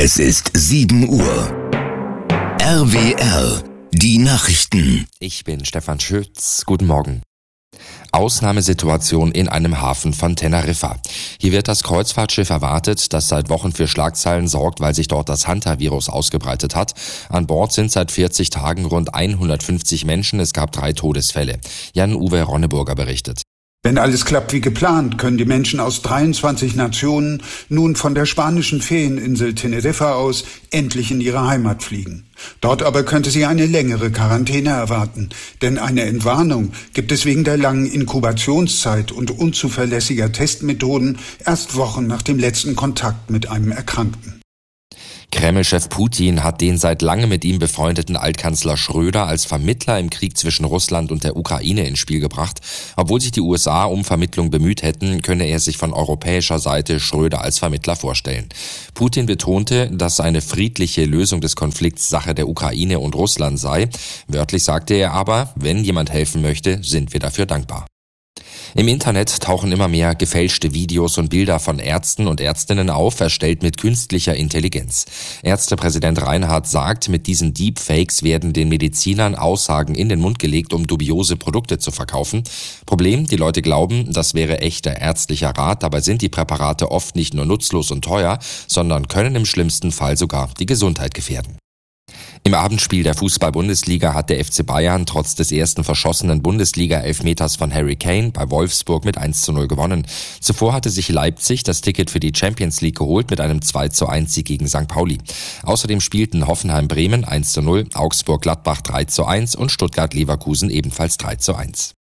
Es ist 7 Uhr. RWR, die Nachrichten. Ich bin Stefan Schütz. Guten Morgen. Ausnahmesituation in einem Hafen von Teneriffa. Hier wird das Kreuzfahrtschiff erwartet, das seit Wochen für Schlagzeilen sorgt, weil sich dort das Hanta-Virus ausgebreitet hat. An Bord sind seit 40 Tagen rund 150 Menschen. Es gab 3 Todesfälle. Jan-Uwe Ronneburger berichtet. Wenn alles klappt wie geplant, können die Menschen aus 23 Nationen nun von der spanischen Ferieninsel Teneriffa aus endlich in ihre Heimat fliegen. Dort aber könnte sie eine längere Quarantäne erwarten, denn eine Entwarnung gibt es wegen der langen Inkubationszeit und unzuverlässiger Testmethoden erst Wochen nach dem letzten Kontakt mit einem Erkrankten. Kreml-Chef Putin hat den seit langem mit ihm befreundeten Altkanzler Schröder als Vermittler im Krieg zwischen Russland und der Ukraine ins Spiel gebracht. Obwohl sich die USA um Vermittlung bemüht hätten, könne er sich von europäischer Seite Schröder als Vermittler vorstellen. Putin betonte, dass eine friedliche Lösung des Konflikts Sache der Ukraine und Russland sei. Wörtlich sagte er aber, wenn jemand helfen möchte, sind wir dafür dankbar. Im Internet tauchen immer mehr gefälschte Videos und Bilder von Ärzten und Ärztinnen auf, erstellt mit künstlicher Intelligenz. Ärztepräsident Reinhardt sagt, mit diesen Deepfakes werden den Medizinern Aussagen in den Mund gelegt, um dubiose Produkte zu verkaufen. Problem, die Leute glauben, das wäre echter ärztlicher Rat, dabei sind die Präparate oft nicht nur nutzlos und teuer, sondern können im schlimmsten Fall sogar die Gesundheit gefährden. Im Abendspiel der Fußball-Bundesliga hat der FC Bayern trotz des ersten verschossenen Bundesliga-Elfmeters von Harry Kane bei Wolfsburg mit 1:0 gewonnen. Zuvor hatte sich Leipzig das Ticket für die Champions League geholt mit einem 2:1-Sieg gegen St. Pauli. Außerdem spielten Hoffenheim-Bremen 1:0, Augsburg-Gladbach 3:1 und Stuttgart-Leverkusen ebenfalls 3:1.